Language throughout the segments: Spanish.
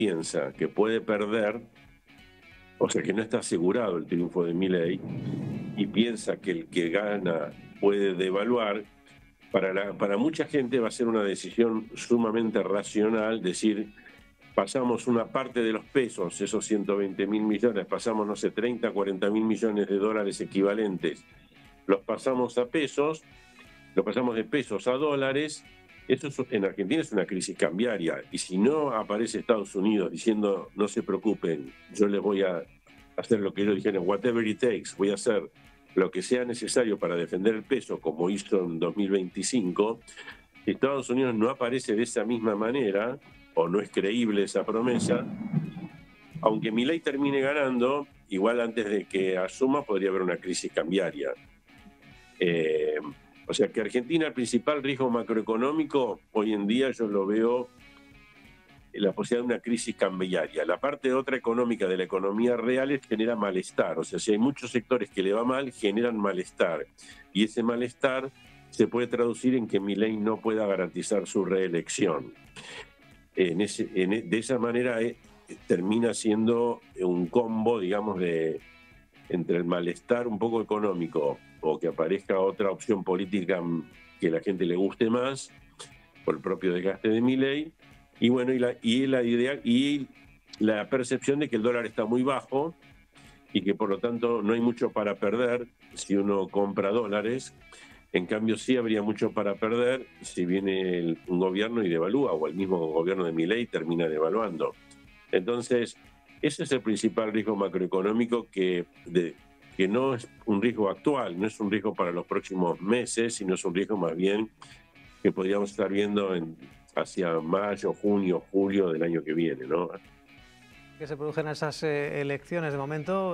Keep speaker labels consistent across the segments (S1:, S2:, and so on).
S1: piensa que puede perder, o sea que no está asegurado el triunfo de Milei, y piensa que el que gana puede devaluar, para mucha gente va a ser una decisión sumamente racional decir, pasamos una parte de los pesos, esos 120.000 millones, pasamos, no sé, 30, 40.000 millones de dólares equivalentes, los pasamos a pesos, lo pasamos de pesos a dólares. En Argentina es una crisis cambiaria, y si no aparece Estados Unidos diciendo no se preocupen, yo les voy a hacer lo que ellos dijeron, whatever it takes, voy a hacer lo que sea necesario para defender el peso, como hizo en 2025, si Estados Unidos no aparece de esa misma manera, o no es creíble esa promesa, aunque Milei termine ganando, igual antes de que asuma podría haber una crisis cambiaria. O sea que Argentina, el principal riesgo macroeconómico, hoy en día yo lo veo en la posibilidad de una crisis cambiaria. La parte otra económica de la economía real genera malestar. O sea, si hay muchos sectores que le va mal, generan malestar. Y ese malestar se puede traducir en que Milei no pueda garantizar su reelección. De esa manera termina siendo un combo, digamos, entre el malestar un poco económico o que aparezca otra opción política que la gente le guste más por el propio desgaste de Milei, y bueno, y la percepción de que el dólar está muy bajo y que por lo tanto no hay mucho para perder si uno compra dólares. En cambio sí habría mucho para perder si viene un gobierno y devalúa, o el mismo gobierno de Milei termina devaluando. Entonces, ese es el principal riesgo macroeconómico que no es un riesgo actual, no es un riesgo para los próximos meses, sino es un riesgo más bien que podríamos estar viendo hacia mayo, junio, julio del año que viene, ¿no?
S2: Que se produjeron esas elecciones de momento,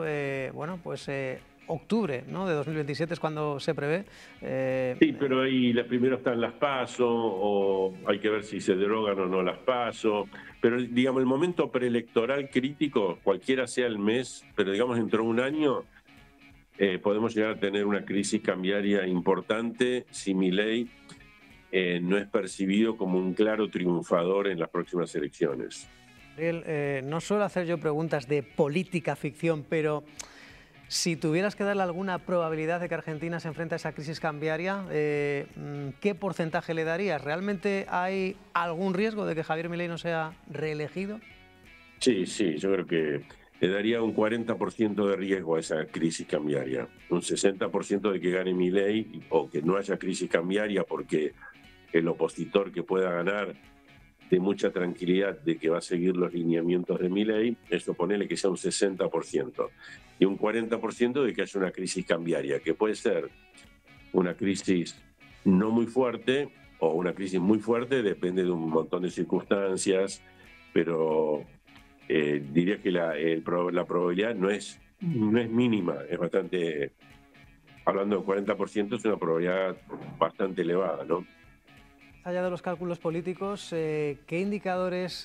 S2: octubre, ¿no?, de 2027 es cuando se prevé.
S1: Sí, pero ahí primero están las PASO, o hay que ver si se derogan o no las PASO. Pero digamos, el momento preelectoral crítico, cualquiera sea el mes, pero digamos dentro de un año, podemos llegar a tener una crisis cambiaria importante si Milei no es percibido como un claro triunfador en las próximas elecciones.
S2: Gabriel, no suelo hacer yo preguntas de política ficción, pero si tuvieras que darle alguna probabilidad de que Argentina se enfrente a esa crisis cambiaria, ¿qué porcentaje le darías? ¿Realmente hay algún riesgo de que Javier Milei no sea reelegido?
S1: Sí, yo creo que le daría un 40% de riesgo a esa crisis cambiaria, un 60% de que gane Milei o que no haya crisis cambiaria porque el opositor que pueda ganar de mucha tranquilidad de que va a seguir los lineamientos de Milei, eso ponele que sea un 60%, y un 40% de que haya una crisis cambiaria, que puede ser una crisis no muy fuerte o una crisis muy fuerte, depende de un montón de circunstancias, pero diría que la probabilidad no es mínima, es bastante, hablando del 40%, es una probabilidad bastante elevada, ¿no?
S2: Allá de los cálculos políticos, ¿qué indicadores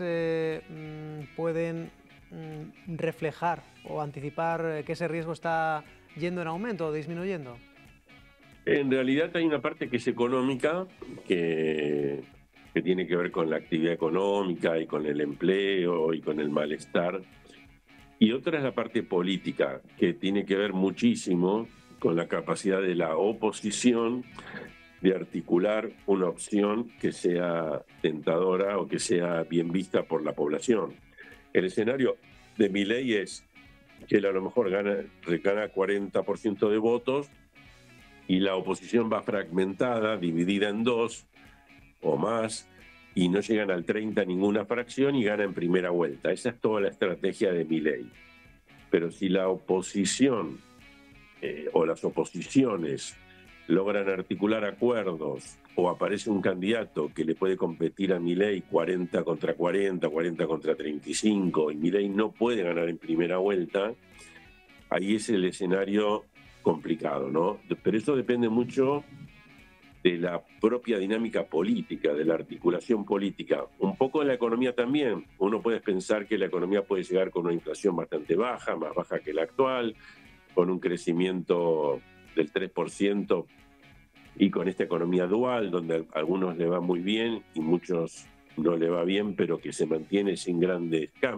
S2: pueden reflejar o anticipar que ese riesgo está yendo en aumento o disminuyendo?
S1: En realidad hay una parte que es económica, que tiene que ver con la actividad económica y con el empleo y con el malestar. Y otra es la parte política, que tiene que ver muchísimo con la capacidad de la oposición de articular una opción que sea tentadora o que sea bien vista por la población. El escenario de Milei es que él a lo mejor gana 40% de votos y la oposición va fragmentada, dividida en dos o más, y no llegan al 30 ninguna fracción y gana en primera vuelta. Esa es toda la estrategia de Milei. Pero si la oposición o las oposiciones logran articular acuerdos o aparece un candidato que le puede competir a Milei 40 contra 40, 40 contra 35, y Milei no puede ganar en primera vuelta, ahí es el escenario complicado, ¿no? Pero eso depende mucho de la propia dinámica política, de la articulación política. Un poco de la economía también. Uno puede pensar que la economía puede llegar con una inflación bastante baja, más baja que la actual, con un crecimiento del 3%, y con esta economía dual, donde a algunos le va muy bien y muchos no le va bien, pero que se mantiene sin grandes cambios.